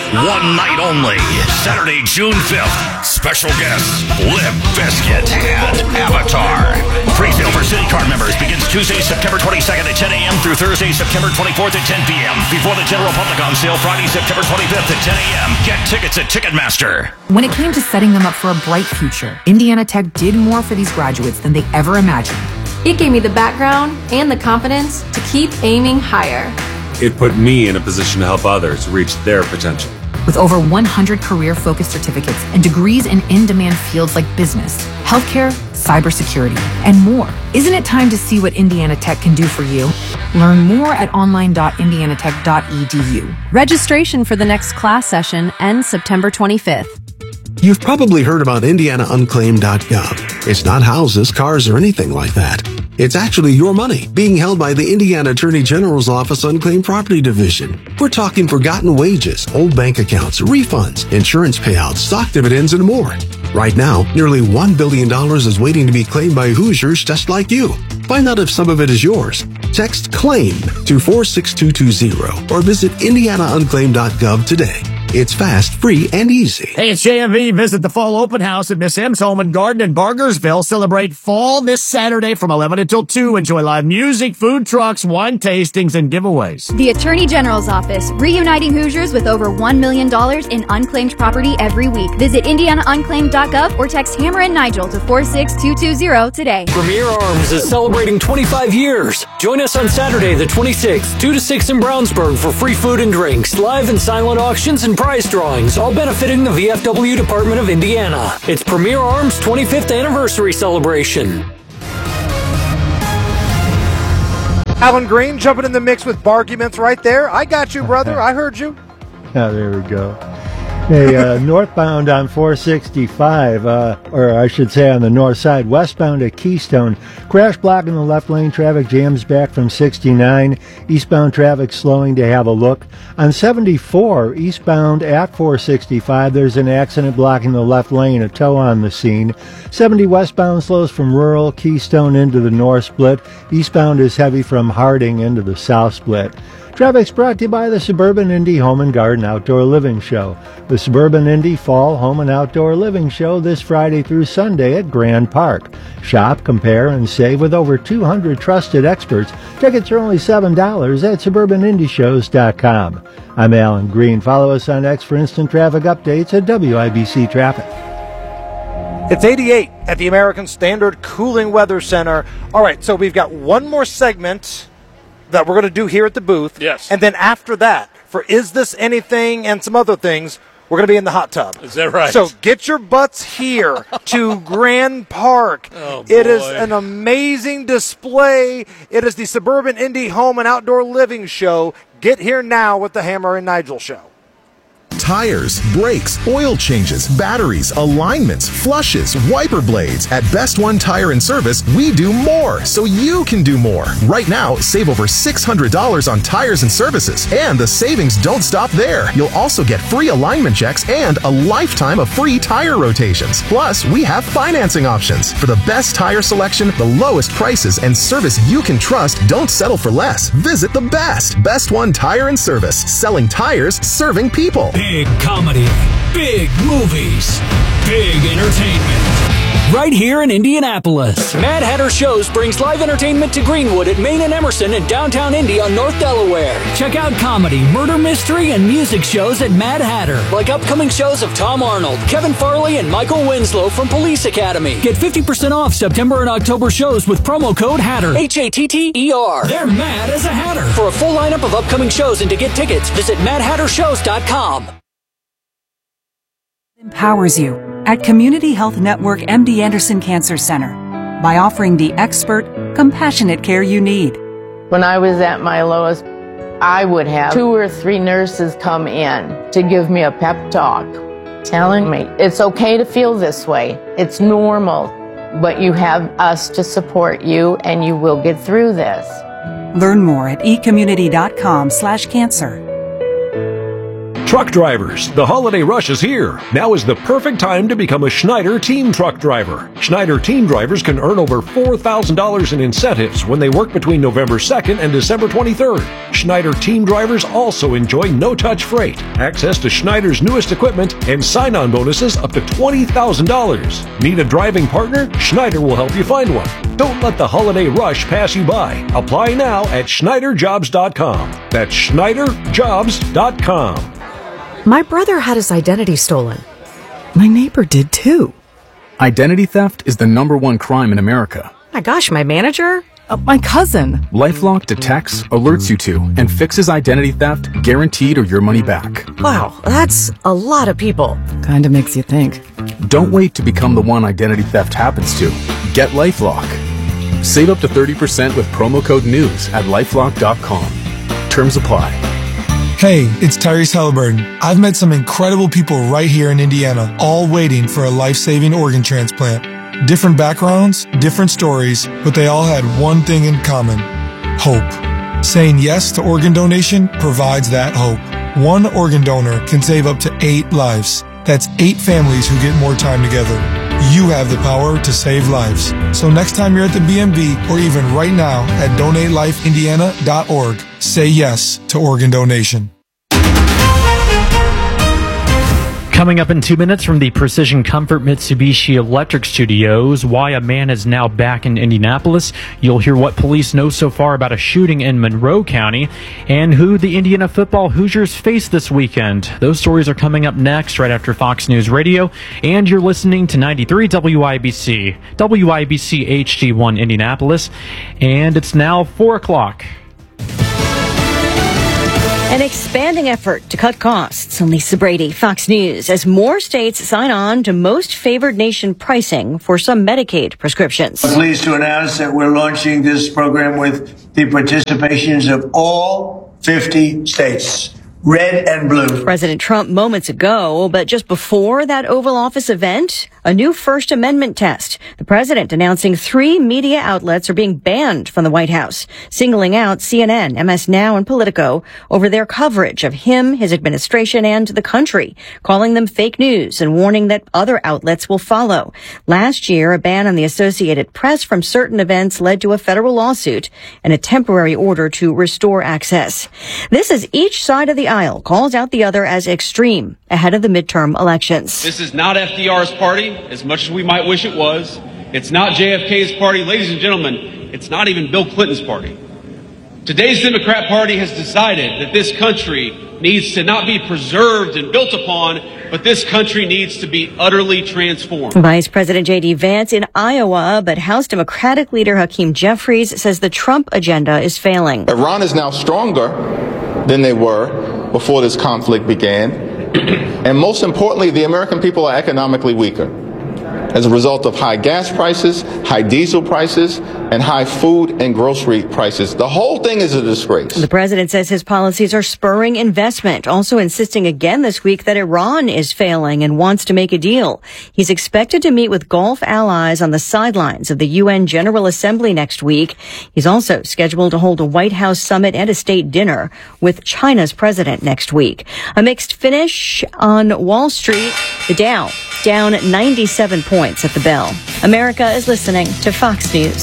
One night only. Saturday, June 5th. Special guests, Limp Bizkit and Avatar. Pre-sale for City Card members begins Tuesday, September 22nd at 10 a.m. through Thursday, September 24th at 10 p.m. Before the general public on sale Friday, September 25th at 10 a.m. Get tickets at Ticketmaster. When it came to setting them up for a bright future, Indiana Tech did more for these graduates than they ever imagined. It gave me the background and the confidence to keep aiming higher. It put me in a position to help others reach their potential. With over 100 career-focused certificates and degrees in in-demand fields like business, healthcare, cybersecurity, and more. Isn't it time to see what Indiana Tech can do for you? Learn more at online.indianatech.edu. Registration for the next class session ends September 25th. You've probably heard about IndianaUnclaimed.gov. It's not houses, cars, or anything like that. It's actually your money being held by the Indiana Attorney General's Office Unclaimed Property Division. We're talking forgotten wages, old bank accounts, refunds, insurance payouts, stock dividends, and more. Right now, nearly $1 billion is waiting to be claimed by Hoosiers just like you. Find out if some of it is yours. Text CLAIM to 46220 or visit IndianaUnclaimed.gov today. It's fast, free, and easy. Hey, it's JMV. Visit the fall open house at Miss M's Home and Garden in Bargersville. Celebrate fall this Saturday from 11 until 2. Enjoy live music, food trucks, wine tastings, and giveaways. The Attorney General's Office, reuniting Hoosiers with over $1 million in unclaimed property every week. Visit IndianaUnclaimed.gov or text Hammer and Nigel to 46220 today. Premier Arms is celebrating 25 years. Join us on Saturday the 26th, 2 to 6 in Brownsburg for free food and drinks, live and silent auctions, and prize drawings, all benefiting the VFW Department of Indiana. It's Premier Arms' 25th anniversary celebration. Alan Green jumping in the mix with Barguments right there. I got you, brother. I heard you. Oh, there we go. Hey, northbound on 465, or I should say on the north side, westbound at Keystone, crash blocking the left lane, traffic jams back from 69, eastbound traffic slowing to have a look. On 74, eastbound at 465, there's an accident blocking the left lane, a tow on the scene. 70 westbound slows from rural Keystone into the north split. Eastbound is heavy from Harding into the south split. Traffic's brought to you by the Suburban Indy Home and Garden Outdoor Living Show. The Suburban Indy Fall Home and Outdoor Living Show this Friday through Sunday at Grand Park. Shop, compare, and save with over 200 trusted experts. Tickets are only $7 at SuburbanIndyShows.com. I'm Alan Green. Follow us on X for instant traffic updates at WIBC Traffic. It's 88 at the American Standard Cooling Weather Center. All right, so we've got one more segment that we're going to do here at the booth. Yes. And then after that, for Is This Anything and some other things, we're going to be in the hot tub. Is that right? So get your butts here to Grand Park. Oh, it is an amazing display. It is the Suburban Indy Home and Outdoor Living Show. Get here now with the Hammer and Nigel Show. Tires, brakes, oil changes, batteries, alignments, flushes, wiper blades. At Best One Tire and Service, we do more so you can do more. Right now, save over $600 on tires and services. And the savings don't stop there. You'll also get free alignment checks and a lifetime of free tire rotations. Plus, we have financing options. For the best tire selection, the lowest prices, and service you can trust, don't settle for less. Visit the Best One Tire and Service. Selling tires, serving people. Big comedy, big movies, big entertainment. Right here in Indianapolis. Mad Hatter Shows brings live entertainment to Greenwood at Main and Emerson in downtown Indy on North Delaware. Check out comedy, murder mystery, and music shows at Mad Hatter. Like upcoming shows of Tom Arnold, Kevin Farley, and Michael Winslow from Police Academy. Get 50% off September and October shows with promo code HATTER. HATTER. They're mad as a hatter. For a full lineup of upcoming shows and to get tickets, visit MadHatterShows.com. Empowers you at Community Health Network MD Anderson Cancer Center by offering the expert, compassionate care you need. When I was at my lowest, I would have 2 or 3 nurses come in to give me a pep talk, telling me it's okay to feel this way. It's normal, but you have us to support you and you will get through this. Learn more at ecommunity.com/cancer. Truck drivers, the holiday rush is here. Now is the perfect time to become a Schneider Team Truck Driver. Schneider Team Drivers can earn over $4,000 in incentives when they work between November 2nd and December 23rd. Schneider Team Drivers also enjoy no-touch freight, access to Schneider's newest equipment, and sign-on bonuses up to $20,000. Need a driving partner? Schneider will help you find one. Don't let the holiday rush pass you by. Apply now at SchneiderJobs.com. That's SchneiderJobs.com. My brother had his identity stolen. My neighbor did too. Identity theft is the #1 crime in America. My gosh, my manager? My cousin. LifeLock detects, alerts you to, and fixes identity theft, guaranteed or your money back. Wow, that's a lot of people. Kinda makes you think. Don't wait to become the one identity theft happens to. Get LifeLock. Save up to 30% with promo code NEWS at LifeLock.com. Terms apply. Hey, it's Tyrese Halliburton. I've met some incredible people right here in Indiana, all waiting for a life-saving organ transplant. Different backgrounds, different stories, but they all had one thing in common: hope. Saying yes to organ donation provides that hope. One organ donor can save up to 8 lives. That's 8 families who get more time together. You have the power to save lives. So next time you're at the BMV, or even right now at DonateLifeIndiana.org, say yes to organ donation. Coming up in 2 minutes from the Precision Comfort Mitsubishi Electric Studios, why a man is now back in Indianapolis. You'll hear what police know so far about a shooting in Monroe County, and who the Indiana football Hoosiers face this weekend. Those stories are coming up next, right after Fox News Radio, and you're listening to 93 WIBC, WIBC HD1 Indianapolis, and it's now 4 o'clock. An expanding effort to cut costs. Lisa Brady, Fox News, as more states sign on to most favored nation pricing for some Medicaid prescriptions. I'm pleased to announce that we're launching this program with the participations of all 50 states. Red and blue. President Trump moments ago, but just before that Oval Office event, a new First Amendment test. The president announcing 3 media outlets are being banned from the White House, singling out CNN, MS Now, and Politico over their coverage of him, his administration, and the country, calling them fake news and warning that other outlets will follow. Last year, a ban on the Associated Press from certain events led to a federal lawsuit and a temporary order to restore access. This is each side of the aisle calls out the other as extreme ahead of the midterm elections. This is not FDR's party, as much as we might wish it was. It's not JFK's party. Ladies and gentlemen, it's not even Bill Clinton's party. Today's Democrat Party has decided that this country needs to not be preserved and built upon, but this country needs to be utterly transformed. Vice President J.D. Vance in Iowa, but House Democratic leader Hakeem Jeffries says the Trump agenda is failing. Iran is now stronger than they were before this conflict began. And most importantly, the American people are economically weaker as a result of high gas prices, high diesel prices, and high food and grocery prices. The whole thing is a disgrace. The president says his policies are spurring investment, also insisting again this week that Iran is failing and wants to make a deal. He's expected to meet with Gulf allies on the sidelines of the UN General Assembly next week. He's also scheduled to hold a White House summit and a state dinner with China's president next week. A mixed finish on Wall Street. The Dow down 97 points at the bell. America is listening to Fox News.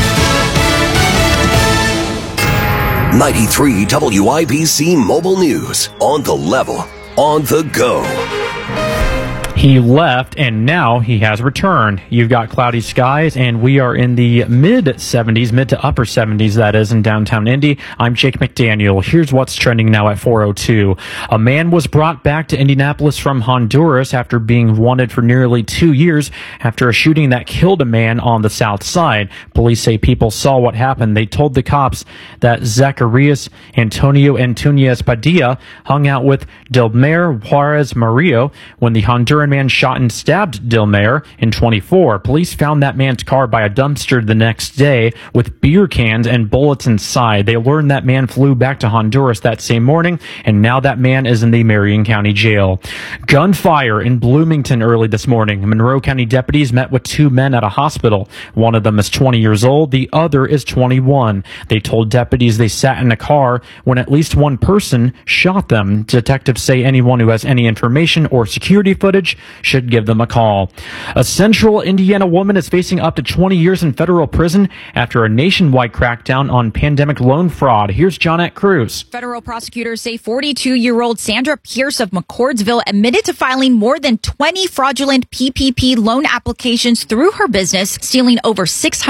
93 WIBC Mobile News. On the level, on the go. He left, and now he has returned. You've got cloudy skies, and we are in the mid-70s, mid to upper 70s, that is, in downtown Indy. I'm Jake McDaniel. Here's what's trending now at 4:02. A man was brought back to Indianapolis from Honduras after being wanted for nearly 2 years after a shooting that killed a man on the south side. Police say people saw what happened. They told the cops that Zacarias Antonio Antunes Padilla hung out with Delmer Juarez Murillo when the Honduran man shot and stabbed Dillmayer. In 24, police found that man's car by a dumpster the next day with beer cans and bullets inside. They learned that man flew back to Honduras that same morning, and now that man is in the Marion County Jail. Gunfire in Bloomington early this morning. Monroe County deputies met with two men at a hospital. One of them is 20 years old. The other is 21. They told deputies they sat in a car when at least one person shot them. Detectives say anyone who has any information or security footage should give them a call. A central Indiana woman is facing up to 20 years in federal prison after a nationwide crackdown on pandemic loan fraud. Here's Johnette Cruz. Federal prosecutors say 42-year-old Sandra Pierce of McCordsville admitted to filing more than 20 fraudulent PPP loan applications through her business, stealing over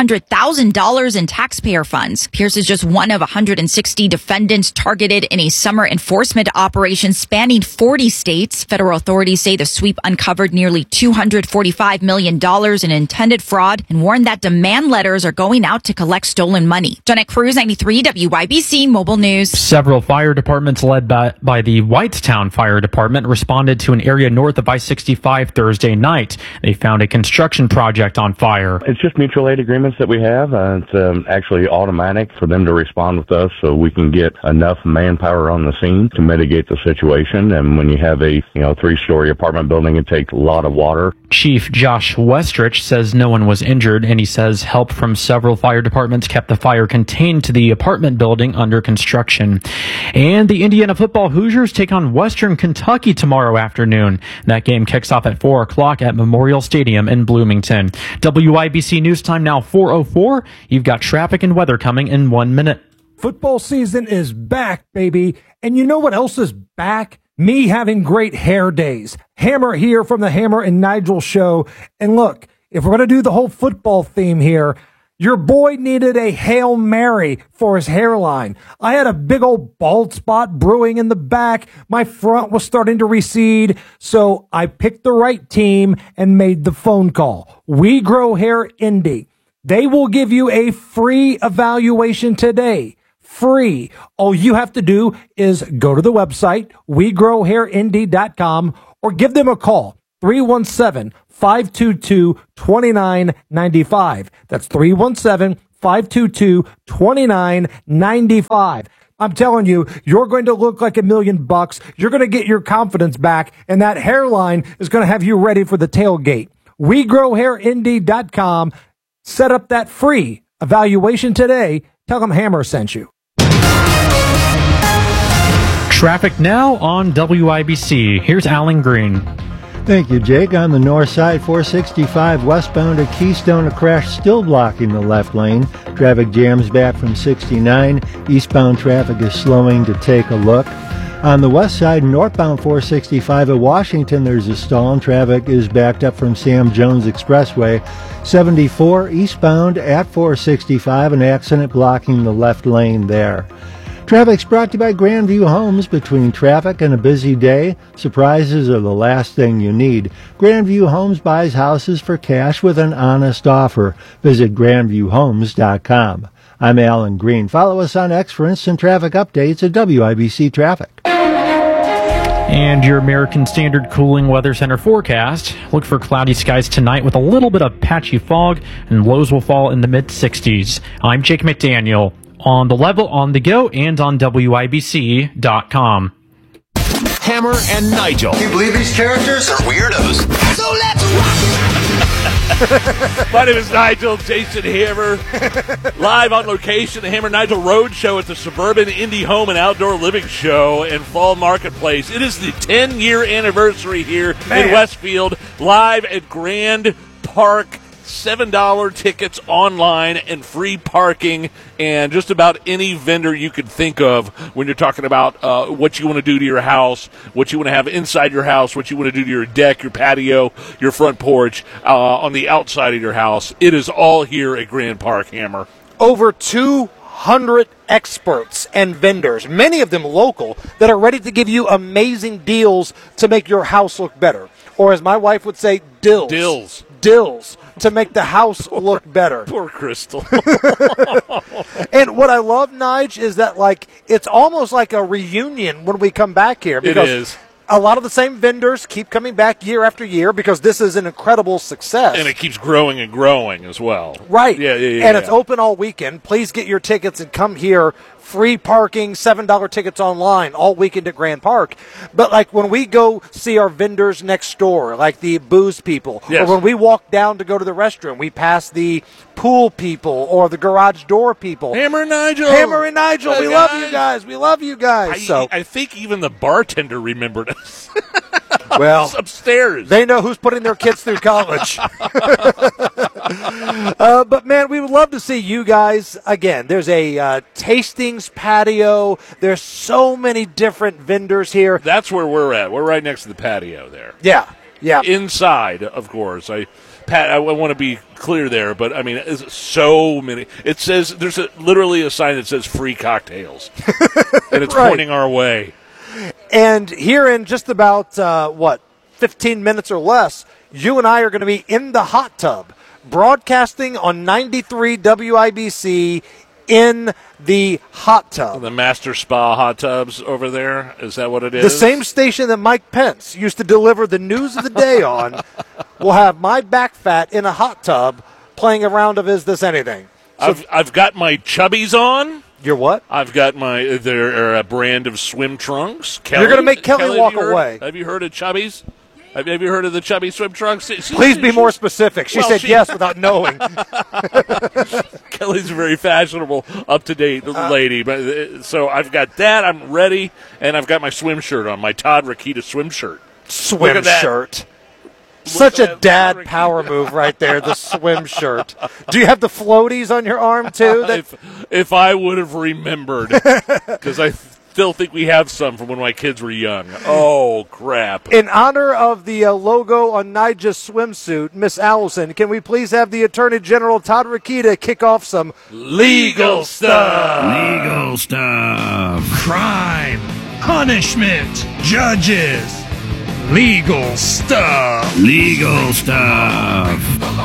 $600,000 in taxpayer funds. Pierce is just one of 160 defendants targeted in a summer enforcement operation spanning 40 states. Federal authorities say the sweep uncovered nearly $245 million in intended fraud and warned that demand letters are going out to collect stolen money. Johnette Cruz, 93 WYBC Mobile News. Several fire departments led by the Whitestown Fire Department responded to an area north of I-65 Thursday night. They found a construction project on fire. It's just mutual aid agreements that we have. It's actually automatic for them to respond with us so we can get enough manpower on the scene to mitigate the situation. And when you have a 3-story apartment building, it takes a lot of water. Chief Josh Westrich says no one was injured, and he says help from several fire departments kept the fire contained to the apartment building under construction. And the Indiana football Hoosiers take on Western Kentucky tomorrow afternoon. That game kicks off at 4 o'clock at Memorial Stadium in Bloomington. WIBC News Time now 4:04. You've got traffic and weather coming in 1 minute. Football season is back, baby. And you know what else is back? Me having great hair days. Hammer here from the Hammer and Nigel show. And look, if we're going to do the whole football theme here, your boy needed a Hail Mary for his hairline. I had a big old bald spot brewing in the back. My front was starting to recede. So I picked the right team and made the phone call. We Grow Hair Indy. They will give you a free evaluation today. Free. All you have to do is go to the website, wegrowhairindy.com, or give them a call, 317-522-2995. That's 317-522-2995. I'm telling you, you're going to look like $1 million. You're going to get your confidence back, and that hairline is going to have you ready for the tailgate. wegrowhairindy.com. Set up that free evaluation today. Tell them Hammer sent you. Traffic now on WIBC. Here's Alan Green. Thank you, Jake. On the north side, 465 westbound to Keystone, a crash still blocking the left lane. Traffic jams back from 69. Eastbound traffic is slowing to take a look. On the west side, northbound 465 at Washington, there's a stall and traffic is backed up from Sam Jones Expressway. 74 eastbound at 465, an accident blocking the left lane there. Traffic's brought to you by Grandview Homes. Between traffic and a busy day, surprises are the last thing you need. Grandview Homes buys houses for cash with an honest offer. Visit grandviewhomes.com. I'm Alan Green. Follow us on X for instant traffic updates at WIBC Traffic. And your American Standard Cooling Weather Center forecast. Look for cloudy skies tonight with a little bit of patchy fog, and lows will fall in the mid-60s. I'm Jake McDaniel. On the level, on the go, and on WIBC.com. Hammer and Nigel. Can you believe these characters are weirdos? So let's rock it! My name is Nigel Jason Hammer. Live on location, the Hammer Nigel Road Show at the Suburban Indie Home and Outdoor Living Show in Fall Marketplace. It is the 10-year anniversary here in Westfield. Live at Grand Park. $7 tickets online and free parking, and just about any vendor you could think of when you're talking about what you want to do to your house, what you want to have inside your house, what you want to do to your deck, your patio, your front porch, on the outside of your house. It is all here at Grand Park, Hammer. Over 200 experts and vendors, many of them local, that are ready to give you amazing deals to make your house look better. Or as my wife would say, dills. Dills to make the house look better. Poor Crystal. And what I love, Nige, is that it's almost like a reunion when we come back here. Because it is. A lot of the same vendors keep coming back year after year because this is an incredible success. And it keeps growing and growing as well. Right. Yeah. And it's open all weekend. Please get your tickets and come here. Free parking, $7 tickets online all weekend at Grand Park. But like when we go see our vendors next door, like the booze people, Yes. or when we walk down to go to the restroom, we pass the pool people or the garage door people. Hammer and Nigel. We love you guys. We love you guys. I think even the bartender remembered us. Well, upstairs. They know who's putting their kids through college. But, man, we would love to see you guys. Again, there's a tastings patio. There's so many different vendors here. That's where we're at. We're right next to the patio there. Yeah. Inside, of course. I want to be clear there, but, I mean, it's so many. It says there's literally a sign that says free cocktails, and it's pointing our way. And here in just about, 15 minutes or less, you and I are going to be in the hot tub, broadcasting on 93 WIBC in the hot tub. The Master Spa hot tubs over there, is that what it is? The same station that Mike Pence used to deliver the news of the day on will have my back fat in a hot tub playing a round of Is This Anything. So I've got my Chubbies on. Your what? I've got they're a brand of swim trunks. You're going to make Kelly walk away. Have you heard of Chubbies? Have you heard of the Chubby swim trunks? Please be more specific. She said yes without knowing. Kelly's a very fashionable, up-to-date lady. But so I've got that. I'm ready. And I've got my swim shirt on, my Todd Rokita swim shirt. Swim shirt. Such a dad power move right there, the swim shirt. Do you have the floaties on your arm, too? If I would have remembered, because I still think we have some from when my kids were young. Oh, crap. In honor of the logo on Nigel's swimsuit, Miss Allison, can we please have the Attorney General, Todd Rokita, kick off some legal stuff? Legal stuff. Crime. Punishment. Judges. Legal stuff. Legal stuff.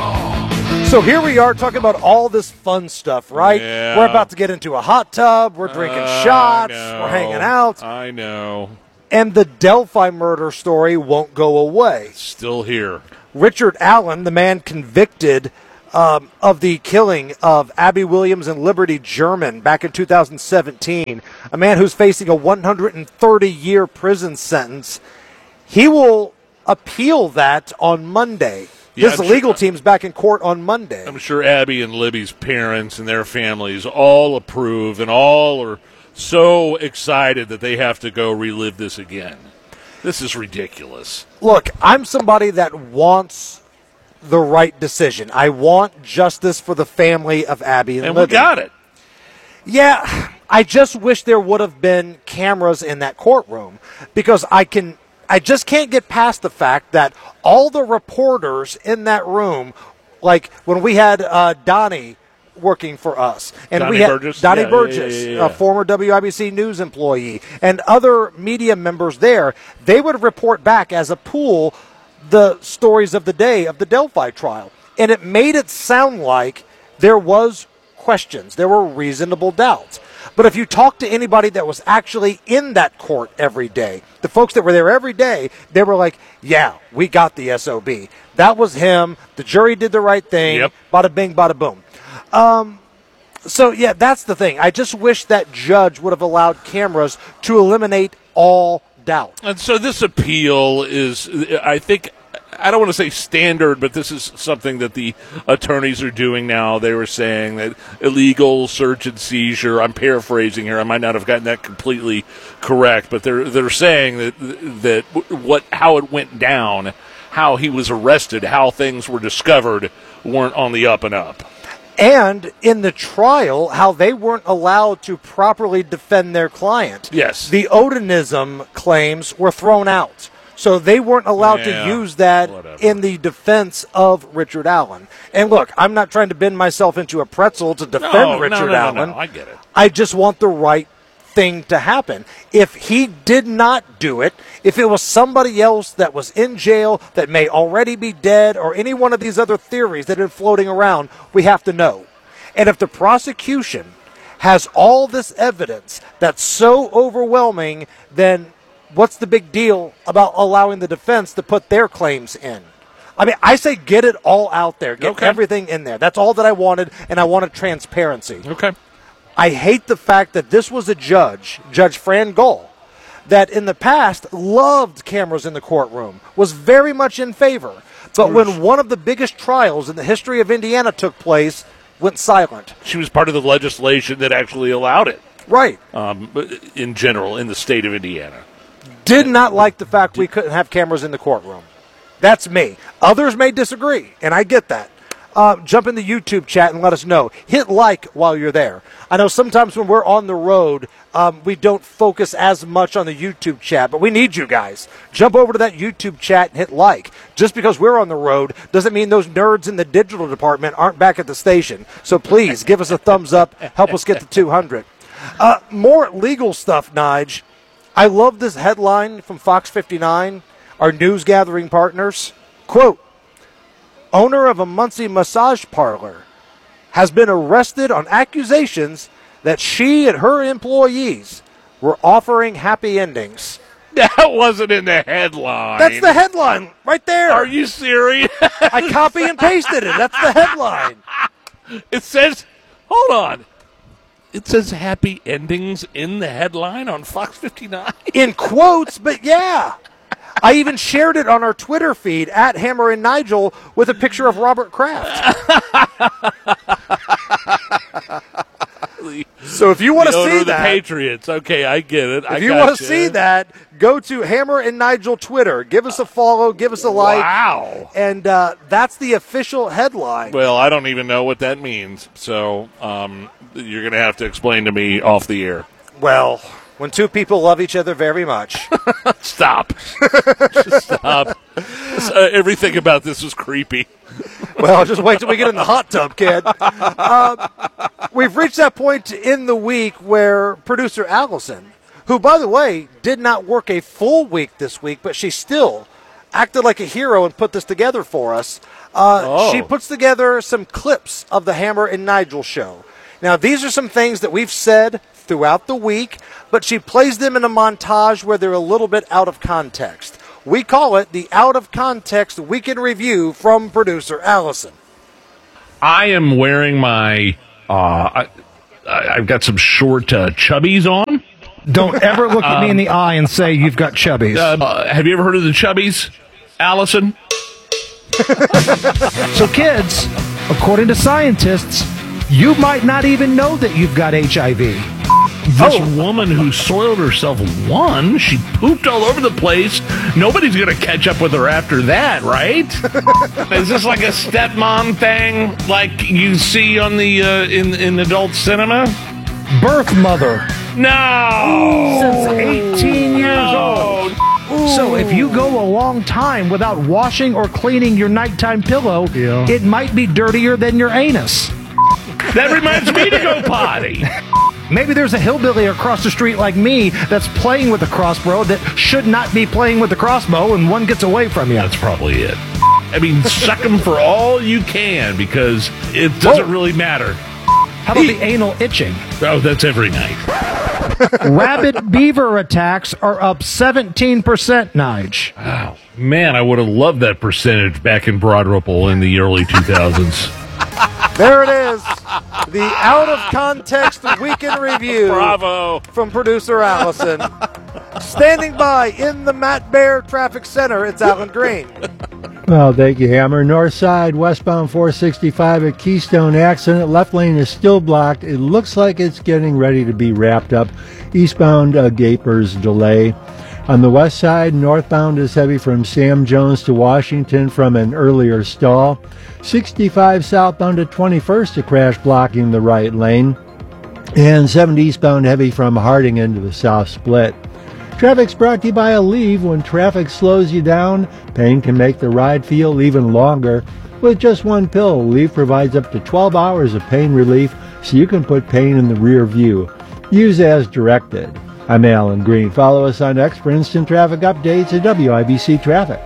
So here we are talking about all this fun stuff, right? Yeah. We're about to get into a hot tub. We're drinking shots. We're hanging out. I know. And the Delphi murder story won't go away. Still here. Richard Allen, the man convicted of the killing of Abby Williams and Liberty German back in 2017, a man who's facing a 130-year prison sentence, he will appeal that on Monday. His legal team's back in court on Monday. I'm sure Abby and Libby's parents and their families all approve and all are so excited that they have to go relive this again. This is ridiculous. Look, I'm somebody that wants the right decision. I want justice for the family of Abby and Libby. And we got it. Yeah, I just wish there would have been cameras in that courtroom because I just can't get past the fact that all the reporters in that room, like when we had Donnie working for us, and Donnie we had Burgess? Donnie Yeah, Burgess, yeah. a former WIBC News employee, and other media members there, they would report back as a pool the stories of the day of the Delphi trial. And it made it sound like there was questions, there were reasonable doubts. But if you talk to anybody that was actually in that court every day, the folks that were there every day, they were like, yeah, we got the SOB. That was him. The jury did the right thing. Yep. Bada bing, bada boom. So, yeah, that's the thing. I just wish that judge would have allowed cameras to eliminate all doubt. And so this appeal is, I think, I don't want to say standard, but this is something that the attorneys are doing now. They were saying that illegal search and seizure, I'm paraphrasing here, I might not have gotten that completely correct, but they're saying that how it went down, how he was arrested, how things were discovered weren't on the up and up. And in the trial, how they weren't allowed to properly defend their client. Yes. The Odinism claims were thrown out. So they weren't allowed to use that in the defense of Richard Allen. And look, I'm not trying to bend myself into a pretzel to defend Richard Allen. No, I get it. I just want the right thing to happen. If he did not do it, if it was somebody else that was in jail that may already be dead or any one of these other theories that are floating around, we have to know. And if the prosecution has all this evidence that's so overwhelming, then what's the big deal about allowing the defense to put their claims in? I mean, I say get it all out there. Get everything in there. That's all that I wanted, and I wanted transparency. Okay. I hate the fact that this was a judge, Judge Fran Gull, that in the past loved cameras in the courtroom, was very much in favor. But when one of the biggest trials in the history of Indiana took place, went silent. She was part of the legislation that actually allowed it. Right. In general, in the state of Indiana. Did not like the fact we couldn't have cameras in the courtroom. That's me. Others may disagree, and I get that. Jump in the YouTube chat and let us know. Hit like while you're there. I know sometimes when we're on the road, we don't focus as much on the YouTube chat, but we need you guys. Jump over to that YouTube chat and hit like. Just because we're on the road doesn't mean those nerds in the digital department aren't back at the station. So please, give us a thumbs up. Help us get to 200. More legal stuff, Nige. I love this headline from Fox 59, our news gathering partners. Quote, owner of a Muncie massage parlor has been arrested on accusations that she and her employees were offering happy endings. That wasn't in the headline. That's the headline right there. Are you serious? I copy and pasted it. That's the headline. It says, hold on. It says happy endings in the headline on Fox 59? In quotes, but yeah. I even shared it on our Twitter feed at Hammer and Nigel with a picture of Robert Kraft. So if you want to see the Patriots, okay, I get it. If you want to see that, go to Hammer and Nigel Twitter. Give us a follow, give us a like. Wow. And that's the official headline. Well, I don't even know what that means. So you're going to have to explain to me off the air. Well, when two people love each other very much. Stop. Just stop. Everything about this was creepy. Well, just wait till we get in the hot tub, kid. We've reached that point in the week where producer Allison, who, by the way, did not work a full week this week, but she still acted like a hero and put this together for us. She puts together some clips of the Hammer and Nigel show. Now, these are some things that we've said throughout the week, but she plays them in a montage where they're a little bit out of context. We call it the Out of Context Week in Review from producer Allison. I am wearing my, I've got some short chubbies on. Don't ever look at me in the eye and say you've got chubbies. Have you ever heard of the chubbies, Allison? So kids, according to scientists, you might not even know that you've got HIV. This woman who soiled herself won. She pooped all over the place. Nobody's going to catch up with her after that, right? Is this like a stepmom thing like you see on the in adult cinema? Birth mother. No! Since 18 years old. So if you go a long time without washing or cleaning your nighttime pillow, it might be dirtier than your anus. That reminds me to go potty. Maybe there's a hillbilly across the street like me that's playing with a crossbow that should not be playing with the crossbow, and one gets away from you. That's probably it. I mean, suck them for all you can because it doesn't really matter. How about the anal itching? Oh, that's every night. Rabid beaver attacks are up 17%, Nige. Wow. Man, I would have loved that percentage back in Broad Ripple in the early 2000s. There it is. The Out of Context Week in Review. Bravo. From producer Allison. Standing by in the Matt Bear Traffic Center, it's Alan Green. Well, thank you, Hammer. North side, westbound 465 at Keystone accident. Left lane is still blocked. It looks like it's getting ready to be wrapped up. Eastbound Gapers delay. On the west side, northbound is heavy from Sam Jones to Washington from an earlier stall. 65 southbound at 21st, a crash blocking the right lane. And 70 eastbound heavy from Harding into the south split. Traffic's brought to you by Aleve. When traffic slows you down, pain can make the ride feel even longer. With just one pill, Aleve provides up to 12 hours of pain relief so you can put pain in the rear view. Use as directed. I'm Alan Green. Follow us on X for instant traffic updates at WIBC Traffic.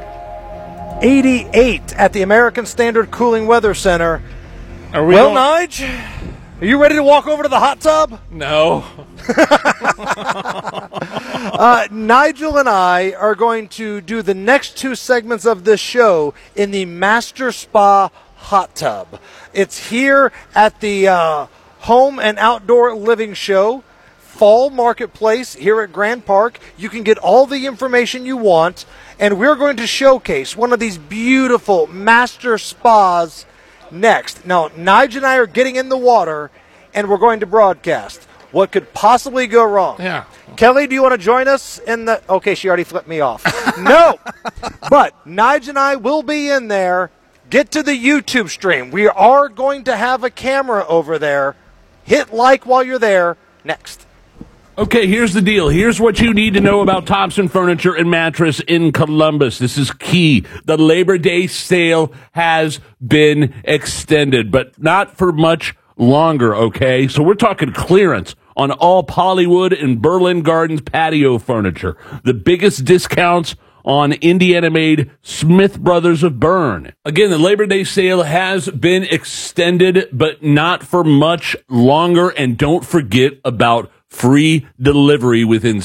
88 at the American Standard Cooling Weather Center. Are we Nige, Are you ready to walk over to the hot tub? No. Nigel and I are going to do the next 2 segments of this show in the Master Spa hot tub. It's here at the Home and Outdoor Living Show, Fall Marketplace here at Grand Park. You can get all the information you want, and we're going to showcase one of these beautiful master spas next. Now, Nigel and I are getting in the water, and we're going to broadcast. What could possibly go wrong? Yeah. Kelly, do you want to join us in the... Okay, she already flipped me off. No! But Nigel and I will be in there. Get to the YouTube stream. We are going to have a camera over there. Hit like while you're there. Next. Okay, here's the deal. Here's what you need to know about Thompson Furniture and Mattress in Columbus. This is key. The Labor Day sale has been extended, but not for much longer, okay? So we're talking clearance on all Pollywood and Berlin Gardens patio furniture. The biggest discounts on Indiana-made Smith Brothers of Bern. Again, the Labor Day sale has been extended, but not for much longer. And don't forget about free delivery within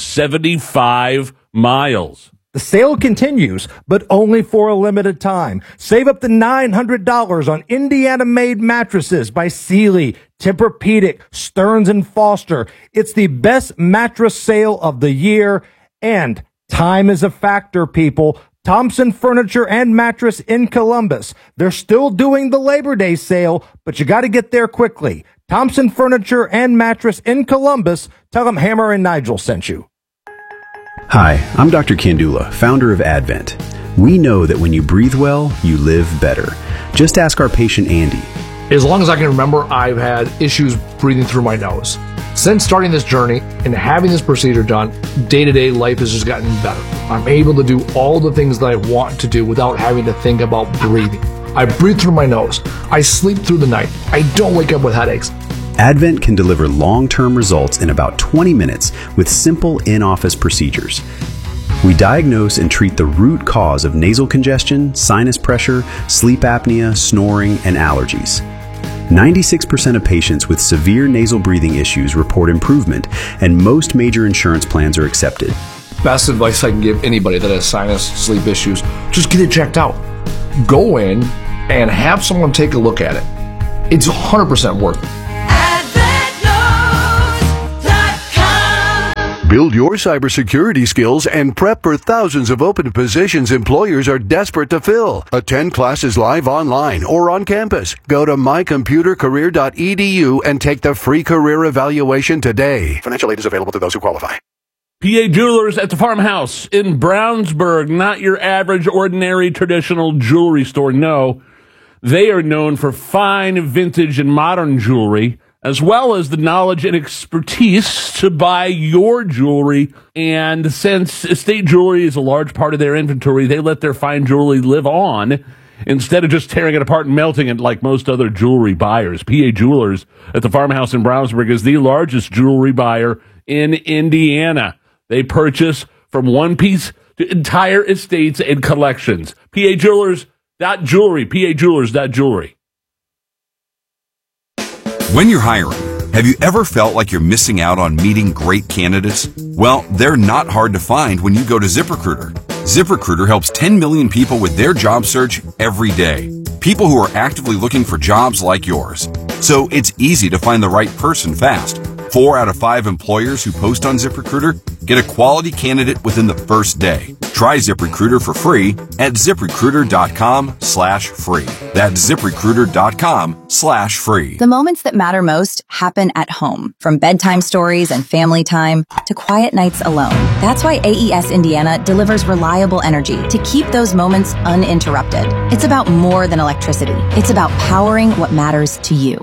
75 miles. The sale continues, but only for a limited time. Save up to $900 on Indiana-made mattresses by Sealy, Tempur-Pedic, Stearns & Foster. It's the best mattress sale of the year, and time is a factor, people. Thompson Furniture and Mattress in Columbus. They're still doing the Labor Day sale, but you got to get there quickly. Thompson Furniture and Mattress in Columbus. Tell them Hammer and Nigel sent you. Hi, I'm Dr. Kandula, founder of Advent. We know that when you breathe well, you live better. Just ask our patient Andy. As long as I can remember, I've had issues breathing through my nose. Since starting this journey and having this procedure done, day-to-day life has just gotten better. I'm able to do all the things that I want to do without having to think about breathing. I breathe through my nose. I sleep through the night. I don't wake up with headaches. Advent can deliver long-term results in about 20 minutes with simple in-office procedures. We diagnose and treat the root cause of nasal congestion, sinus pressure, sleep apnea, snoring, and allergies. 96% of patients with severe nasal breathing issues report improvement, and most major insurance plans are accepted. Best advice I can give anybody that has sinus, sleep issues, just get it checked out. Go in and have someone take a look at it. It's 100% worth it. Build your cybersecurity skills and prep for thousands of open positions employers are desperate to fill. Attend classes live online or on campus. Go to mycomputercareer.edu and take the free career evaluation today. Financial aid is available to those who qualify. PA Jewelers at the Farmhouse in Brownsburg. Not your average, ordinary, traditional jewelry store. No, they are known for fine, vintage, and modern jewelry, as well as the knowledge and expertise to buy your jewelry. And since estate jewelry is a large part of their inventory, they let their fine jewelry live on instead of just tearing it apart and melting it like most other jewelry buyers. PA Jewelers at the Farmhouse in Brownsburg is the largest jewelry buyer in Indiana. They purchase from one piece to entire estates and collections. PA Jewelers.jewelry, PAJewelers.jewelry. When you're hiring, have you ever felt like you're missing out on meeting great candidates? Well, they're not hard to find when you go to ZipRecruiter. ZipRecruiter helps 10 million people with their job search every day. People who are actively looking for jobs like yours. So it's easy to find the right person fast. 4 out of 5 employers who post on ZipRecruiter get a quality candidate within the first day. Try ZipRecruiter for free at ZipRecruiter.com/free. That's ZipRecruiter.com/free. The moments that matter most happen at home, from bedtime stories and family time to quiet nights alone. That's why AES Indiana delivers reliable energy to keep those moments uninterrupted. It's about more than electricity. It's about powering what matters to you.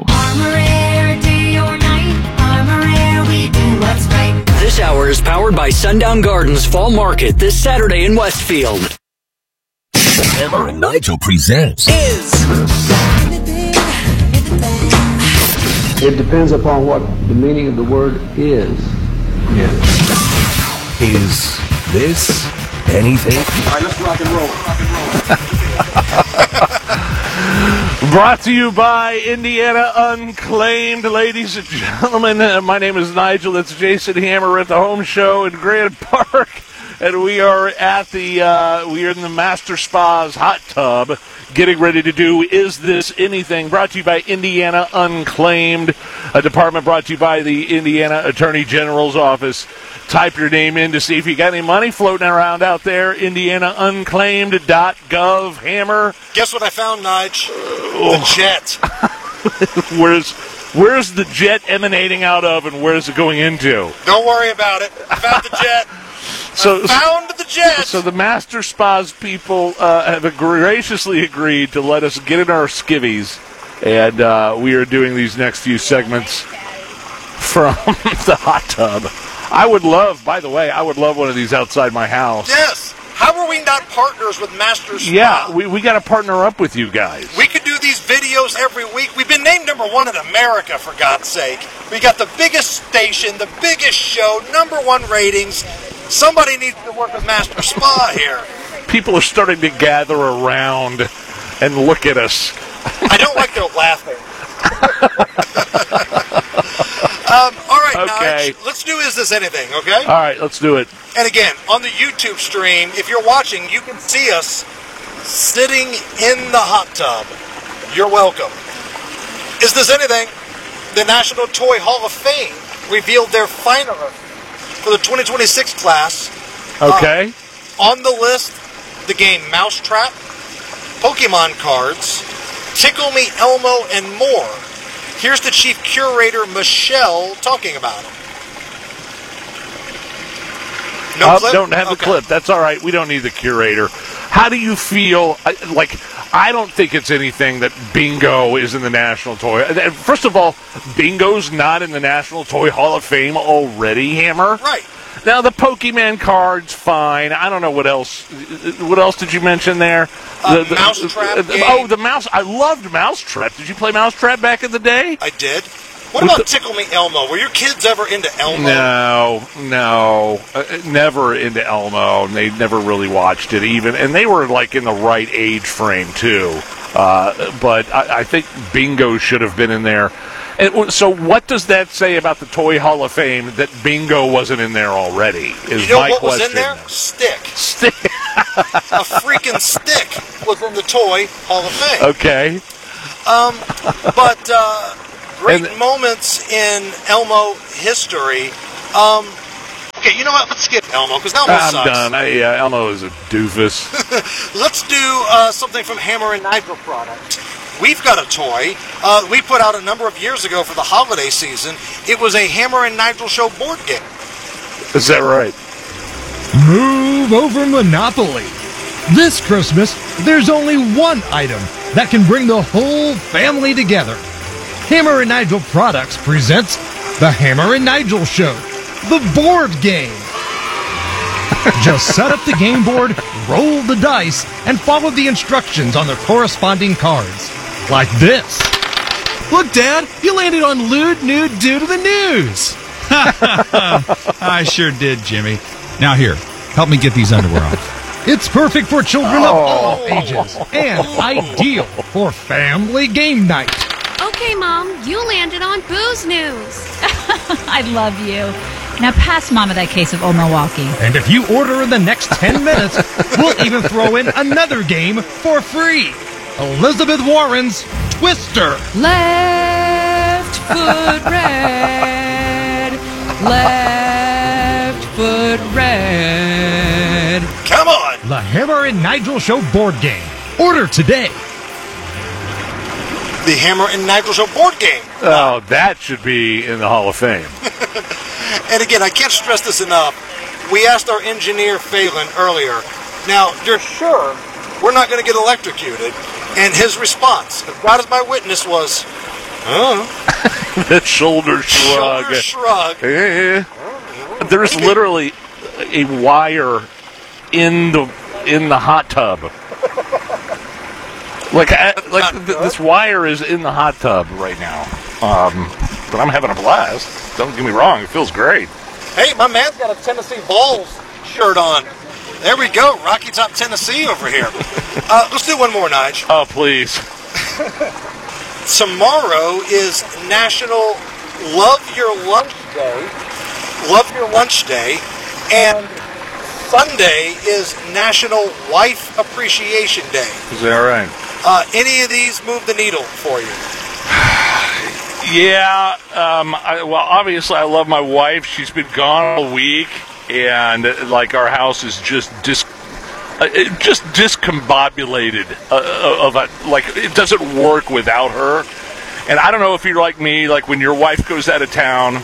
This hour is powered by Sundown Gardens Fall Market this Saturday in Westfield. Hammer and Nigel presents It depends upon what the meaning of the word is. Is this anything? All right, let's rock and roll. Brought to you by Indiana Unclaimed, ladies and gentlemen. My name is Nigel. That's Jason Hammer at the home show in Grand Park, and we are at we are in the Master Spa's hot tub, getting ready to do Is This Anything? Brought to you by Indiana Unclaimed, a department brought to you by the Indiana Attorney General's office. Type your name in to see if you got any money floating around out there. IndianaUnclaimed.gov. Hammer. Guess what I found, Nige? The jet. Where's the jet emanating out of, and where's it going into? Don't worry about it. I found the jet. Found the jet. So the Master Spas people have graciously agreed to let us get in our skivvies, and we are doing these next few segments from the hot tub. I would love one of these outside my house. Yes. How are we not partners with Master Spa? Yeah, we got to partner up with you guys. We could do these videos every week. We've been named #1 in America, for God's sake. We got the biggest station, the biggest show, #1 ratings. Somebody needs to work with Master Spa here. People are starting to gather around and look at us. I don't like their laughing. All right, okay. Nige, let's do Is This Anything, okay? All right, let's do it. And again, on the YouTube stream, if you're watching, you can see us sitting in the hot tub. You're welcome. Is This Anything? The National Toy Hall of Fame revealed their finalists for the 2026 class. Okay. On the list, the game Mousetrap, Pokemon cards, Tickle Me Elmo, and more. Here's the chief curator, Michelle, talking about it. No clip? Don't have the clip. That's all right. We don't need the curator. How do you feel? I don't think it's anything that Bingo is in the National Toy. First of all, Bingo's not in the National Toy Hall of Fame already, Hammer. Right. Now, the Pokemon cards, fine. I don't know what else. What else did you mention there? Mousetrap game. Oh, the mouse. I loved Mousetrap. Did you play Mousetrap back in the day? I did. What about Tickle Me Elmo? Were your kids ever into Elmo? No. Never into Elmo. They never really watched it even. And they were like in the right age frame, too. But I think Bingo should have been in there. And so what does that say about the Toy Hall of Fame that Bingo wasn't in there already? Is you know my what question. was in there? Stick. Stick. A freaking stick was in the Toy Hall of Fame. Okay. But great moments in Elmo history. Okay, you know what? Let's skip Elmo, because Elmo sucks. I'm done. Elmo is a doofus. Let's do something from Hammer and Nigel product. We've got a toy we put out a number of years ago for the holiday season. It was a Hammer and Nigel Show board game. Is that right? Move over Monopoly. This Christmas, there's only one item that can bring the whole family together. Hammer and Nigel Products presents the Hammer and Nigel Show, the board game. Just set up the game board, roll the dice, and follow the instructions on the corresponding cards. Like this. Look, Dad, you landed on Lewd Nude Due to the News. I sure did, Jimmy. Now here, help me get these underwear off. It's perfect for children of all ages and ideal for family game night. Okay, Mom, you landed on Booze News. I love you. Now pass Mama that case of Old Milwaukee. And if you order in the next 10 minutes, we'll even throw in another game for free. Elizabeth Warren's Twister. Left foot red. Left foot red. Come on! The Hammer and Nigel Show board game. Order today. The Hammer and Nigel Show board game. Oh, that should be in the Hall of Fame. And again, I can't stress this enough. We asked our engineer, Phelan, earlier, now, you're sure we're not going to get electrocuted? And his response, if God is my witness, was, That shoulder shrug. Shoulder shrug. There's literally a wire in the hot tub. This wire is in the hot tub right now. But I'm having a blast. Don't get me wrong, it feels great. Hey, my man's got a Tennessee Vols shirt on. There we go, Rocky Top Tennessee over here. Let's do one more, Nige. Oh, please. Tomorrow is National Love Your Lunch Day. Love Your Lunch Day. And Sunday is National Wife Appreciation Day. Is that right? Any of these move the needle for you? Yeah. Well, obviously, I love my wife. She's been gone all week, and like our house is just discombobulated. Like it doesn't work without her. And I don't know if you're like me. Like when your wife goes out of town.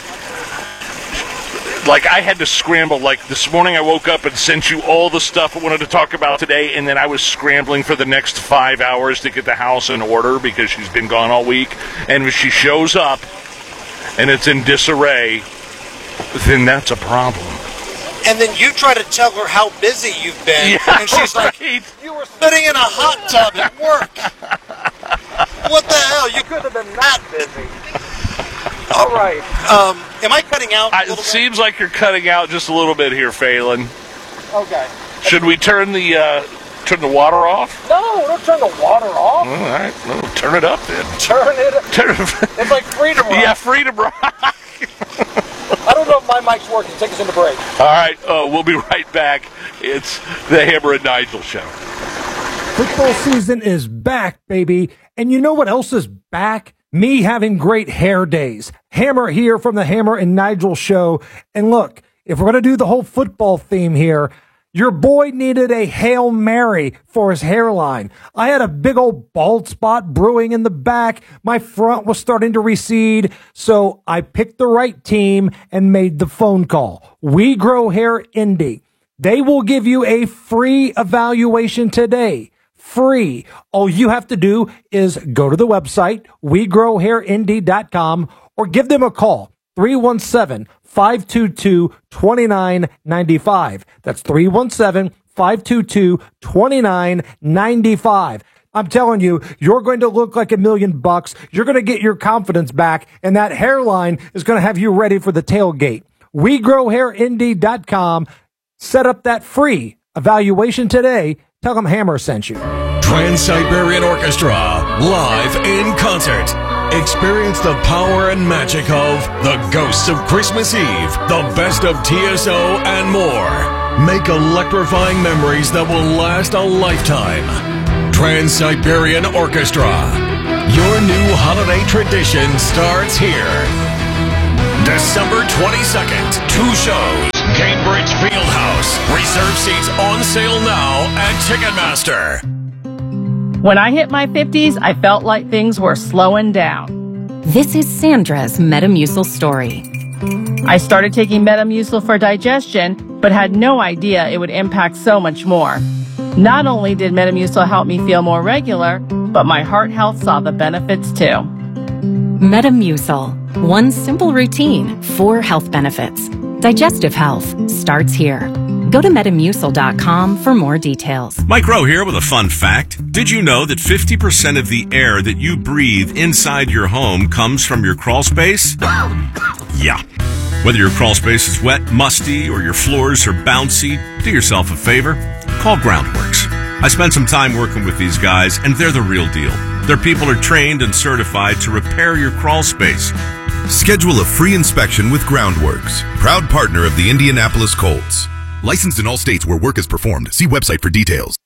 Like, I had to scramble. Like, this morning I woke up and sent you all the stuff I wanted to talk about today, and then I was scrambling for the next 5 hours to get the house in order because she's been gone all week. And if she shows up and it's in disarray, then that's a problem. And then you try to tell her how busy you've been, Yeah, and she's right. like, you were sitting in a hot tub at work. What the hell? You couldn't have been that busy. All right. Am I cutting out a little It seems like you're cutting out just a little bit here, Phelan. Okay. Should we turn the water off? No, don't turn the water off. All right. Well, turn it up then. Turn it up. It's like Freedom Rock. Yeah, Freedom Rock. I don't know if my mic's working. Take us into break. All right. We'll be right back. It's the Hammer and Nigel Show. Football season is back, baby. And you know what else is back? Me having great hair days. Hammer here from the Hammer and Nigel Show. And look, if we're going to do the whole football theme here, your boy needed a Hail Mary for his hairline. I had a big old bald spot brewing in the back. My front was starting to recede. So I picked the right team and made the phone call. We Grow Hair Indy. They will give you a free evaluation today. Free. All you have to do is go to the website, wegrowhairindy.com, or give them a call, 317-522-2995. That's 317-522-2995. I'm telling you, you're going to look like $1 million. You're going to get your confidence back, and that hairline is going to have you ready for the tailgate. wegrowhairindy.com. Set up that free evaluation today. Tell them Hammer sent you. Trans-Siberian Orchestra, live in concert. Experience the power and magic of The Ghosts of Christmas Eve, the best of TSO, and more. Make electrifying memories that will last a lifetime. Trans-Siberian Orchestra. Your new holiday tradition starts here. December 22nd, 2 shows. Cambridge Fieldhouse. Reserve seats on sale now at Ticketmaster. When I hit my 50s, I felt like things were slowing down. This is Sandra's Metamucil story. I started taking Metamucil for digestion, but had no idea it would impact so much more. Not only did Metamucil help me feel more regular, but my heart health saw the benefits too. Metamucil. One simple routine, 4 health benefits. Digestive health starts here. Go to Metamucil.com for more details. Mike Rowe here with a fun fact. Did you know that 50% of the air that you breathe inside your home comes from your crawl space? Yeah. Whether your crawl space is wet, musty, or your floors are bouncy, do yourself a favor. Call Groundworks. I spent some time working with these guys, and they're the real deal. Their people are trained and certified to repair your crawl space. Schedule a free inspection with Groundworks, proud partner of the Indianapolis Colts. Licensed in all states where work is performed. See website for details.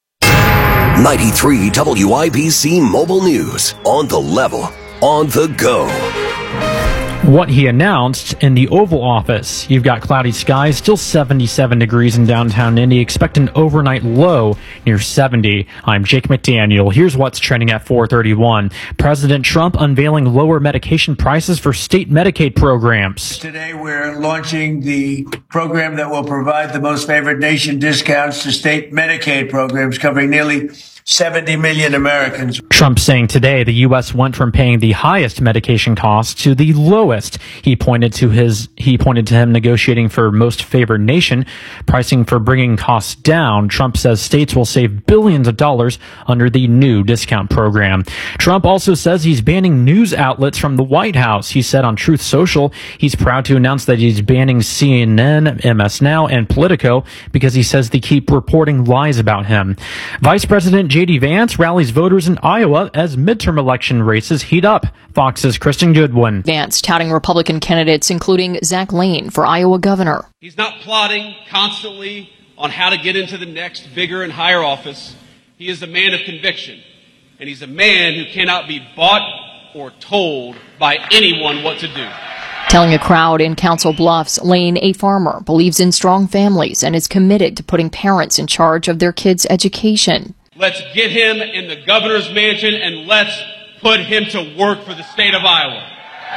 93 WIBC Mobile News. On the level. On the go. What he announced in the Oval Office. You've got cloudy skies, still 77 degrees in downtown Indy. Expect an overnight low near 70. I'm Jake McDaniel. Here's what's trending at 4:31. President Trump unveiling lower medication prices for state Medicaid programs. Today we're launching the program that will provide the most favored nation discounts to state Medicaid programs covering nearly 70 million Americans. Trump saying today the U.S. went from paying the highest medication costs to the lowest. He pointed to him negotiating for most favored nation, pricing for bringing costs down. Trump says states will save billions of dollars under the new discount program. Trump also says he's banning news outlets from the White House. He said on Truth Social he's proud to announce that he's banning CNN, MS Now, and Politico because he says they keep reporting lies about him. Vice President J.D. Vance rallies voters in Iowa as midterm election races heat up. Fox's Kristen Goodwin. Vance touting Republican candidates, including Zach Lane for Iowa governor. He's not plotting constantly on how to get into the next bigger and higher office. He is a man of conviction, and he's a man who cannot be bought or told by anyone what to do. Telling a crowd in Council Bluffs, Lane, a farmer, believes in strong families and is committed to putting parents in charge of their kids' education. Let's get him in the governor's mansion and let's put him to work for the state of Iowa.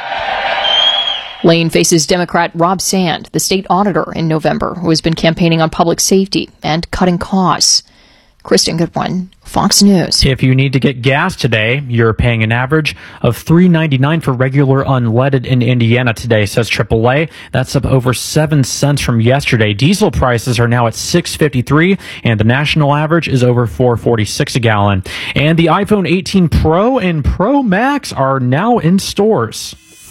Lane faces Democrat Rob Sand, the state auditor, in November, who has been campaigning on public safety and cutting costs. Kristen Goodwin, Fox News. If you need to get gas today, you're paying an average of $3.99 for regular unleaded in Indiana today, says AAA. That's up over 7 cents from yesterday. Diesel prices are now at $6.53, and the national average is over $4.46 a gallon. And the iPhone 18 Pro and Pro Max are now in stores.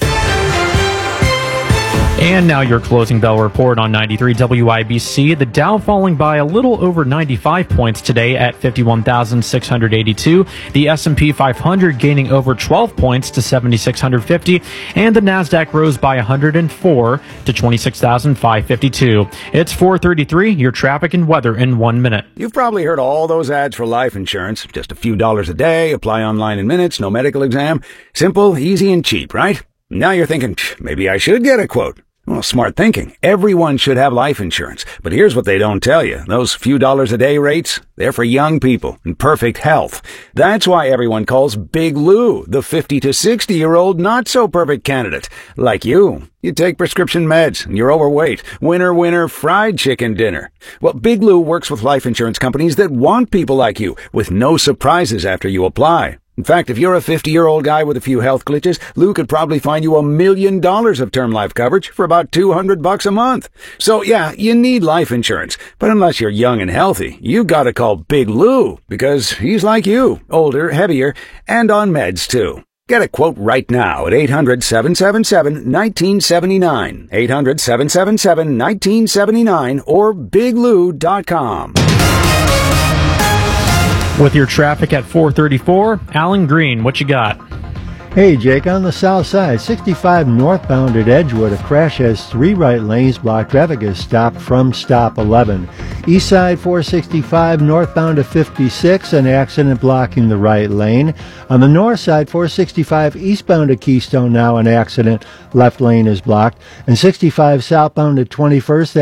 And now your closing bell report on 93 WIBC. The Dow falling by a little over 95 points today at 51,682. The S&P 500 gaining over 12 points to 7,650. And the NASDAQ rose by 104 to 26,552. It's 4:33. Your traffic and weather in 1 minute. You've probably heard all those ads for life insurance. Just a few dollars a day, apply online in minutes, no medical exam. Simple, easy, and cheap, right? Now you're thinking, maybe I should get a quote. Well, smart thinking. Everyone should have life insurance. But here's what they don't tell you. Those few dollars a day rates, they're for young people in perfect health. That's why everyone calls Big Lou the 50 to 60-year-old not-so-perfect candidate. Like you. You take prescription meds, and you're overweight. Winner, winner, fried chicken dinner. Well, Big Lou works with life insurance companies that want people like you, with no surprises after you apply. In fact, if you're a 50-year-old guy with a few health glitches, Lou could probably find you $1 million of term life coverage for about $200 a month. So yeah, you need life insurance. But unless you're young and healthy, you gotta call Big Lou, because he's like you, older, heavier, and on meds too. Get a quote right now at 800-777-1979, 800-777-1979, or biglou.com. With your traffic at 4:34, Alan Green, what you got? Hey, Jake, on the south side, 65 northbound at Edgewood, a crash has 3 right lanes blocked. Traffic is stopped from stop 11. East side, 465 northbound to 56, an accident blocking the right lane. On the north side, 465 eastbound to Keystone, now an accident, left lane is blocked. And 65 southbound to 21st,